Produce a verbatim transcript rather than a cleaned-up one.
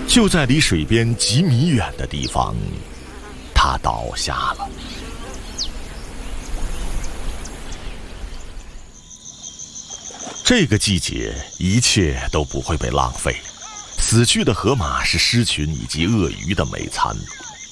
就在离水边几米远的地方，它倒下了。这个季节，一切都不会被浪费。死去的河马是狮群以及鳄鱼的美餐。